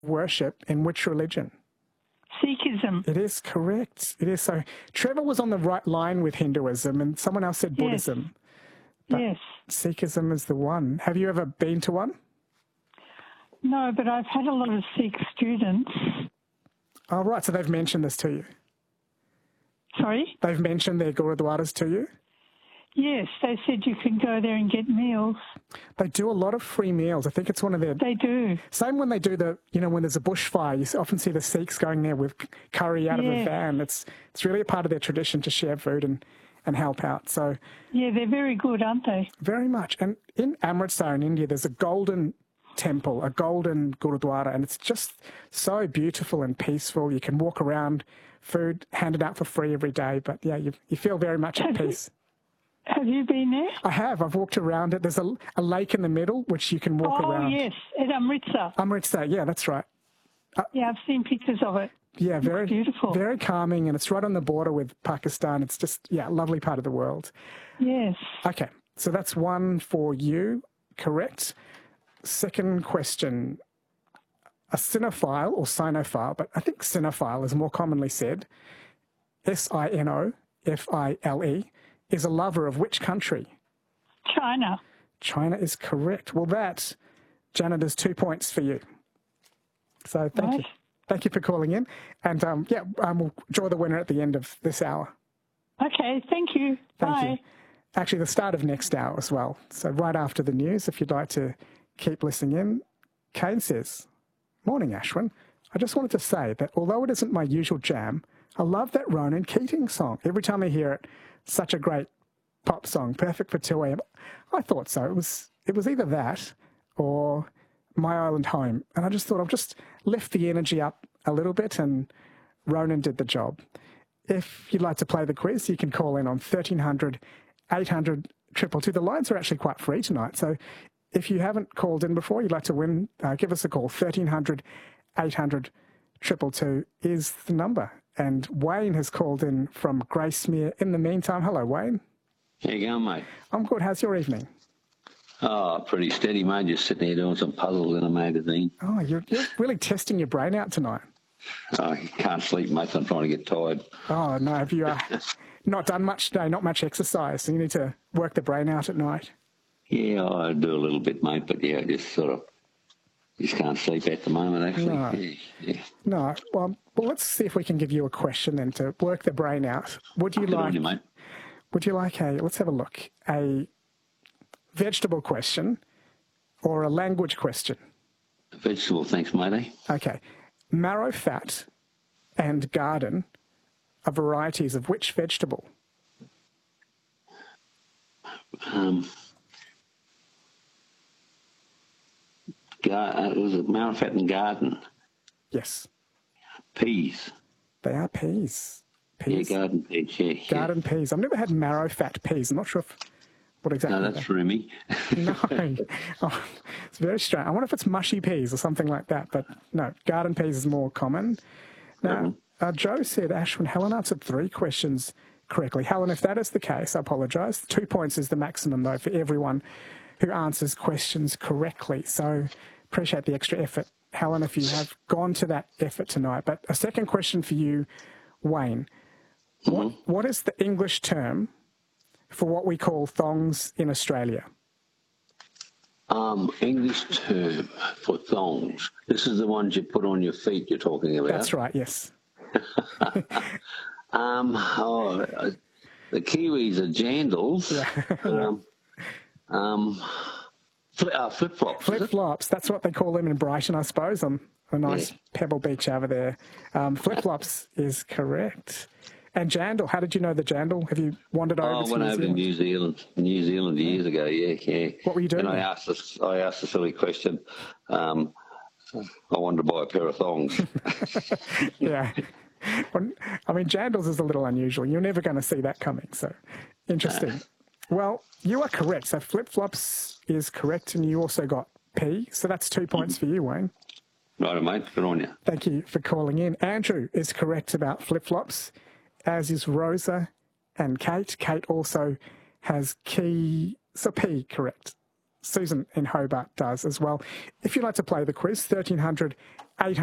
worship in which religion? Sikhism. It is correct. It is. So Trevor was on the right line with Hinduism, and someone else said Buddhism. But Yes. Sikhism is the one. Have you ever been to one? No, but I've had a lot of Sikh students. Oh, right. So they've mentioned this to you. Sorry? They've mentioned their gurudwaras to you? Yes, they said you can go there and get meals. They do a lot of free meals. I think it's one of their... They do. Same when they do the, when there's a bushfire, you often see the Sikhs going there with curry out of a van. It's really a part of their tradition to share food and help out. So yeah, they're very good, aren't they? Very much. And in Amritsar in India, there's a golden temple, a golden gurudwara, and it's just so beautiful and peaceful. You can walk around, food handed out for free every day, but yeah, you feel very much at peace. Have you been there? I have. I've walked around it. There's a lake in the middle, which you can walk around. Oh, yes, at Amritsar. Amritsar, yeah, that's right. Yeah, I've seen pictures of it. Yeah, very beautiful. Very calming, and it's right on the border with Pakistan. It's just, lovely part of the world. Yes. Okay, so that's one for you, correct. Second question, a cinephile or sinophile, but I think cinephile is more commonly said, Sinofile, is a lover of which country? China. China is correct. Well, Janet, is 2 points for you. So thank you. Thank you for calling in. And, we'll draw the winner at the end of this hour. Okay, thank you. Thank you. Actually, the start of next hour as well. So right after the news, if you'd like to keep listening in. Kane says, "Morning, Ashwin. I just wanted to say that although it isn't my usual jam, I love that Ronan Keating song. Every time I hear it, such a great pop song, perfect for 2 a.m. I thought so. It was either that or My Island Home. And I just thought I'll just lift the energy up a little bit, and Ronan did the job. If you'd like to play the quiz, you can call in on 1300 800 222. The lines are actually quite free tonight. So if you haven't called in before, you'd like to win, give us a call. 1300 800 222 is the number. And Wayne has called in from Gracemere. In the meantime, hello, Wayne. How you going, mate? I'm good. How's your evening? Oh, pretty steady, mate. Just sitting here doing some puzzles in a magazine. Oh, you're really testing your brain out tonight. I can't sleep, mate. So I'm trying to get tired. Oh, no. Have you not done much today, not much exercise? So you need to work the brain out at night? Yeah, I do a little bit, mate. But, yeah, just can't sleep at the moment, actually. No. Yeah. No. Well, let's see if we can give you a question then to work the brain out. Would you like let's have a look, a vegetable question or a language question? Vegetable, thanks, matey. Okay. Marrow fat and garden are varieties of which vegetable? Was it marrow fat and garden? Yes. Peas. They are peas. Yeah, garden peas, yeah. Garden peas. I've never had marrow fat peas. I'm not sure what exactly. No, that's roomy. No. Oh, it's very strange. I wonder if it's mushy peas or something like that. But no, garden peas is more common. Now, Joe said Ashwin Helen answered 3 questions correctly. Helen, if that is the case, I apologise. 2 points is the maximum, though, for everyone who answers questions correctly. So appreciate the extra effort, Helen, if you have gone to that effort tonight. But a second question for you, Wayne. What is the English term for what we call thongs in Australia? English term for thongs. This is the ones you put on your feet you're talking about. That's right, yes. The Kiwis are jandals. Yeah. Flip-flops. Flip-flops, that's what they call them in Brighton, I suppose, on a nice pebble beach over there. Flip-flops is correct. And jandal, how did you know the jandal? Have you wandered over to New Zealand? I went over to New Zealand years ago, yeah. What were you doing? And I asked a silly question. I wanted to buy a pair of thongs. Yeah. I mean, jandals is a little unusual. You're never going to see that coming, so interesting. Well, you are correct. So flip-flops is correct, and you also got pea. So that's 2 points for you, Wayne. Right, mate. Good on you. Thank you for calling in. Andrew is correct about flip-flops, as is Rosa and Kate. Kate also has pea correct. Susan in Hobart does as well. If you'd like to play the quiz, 1300 800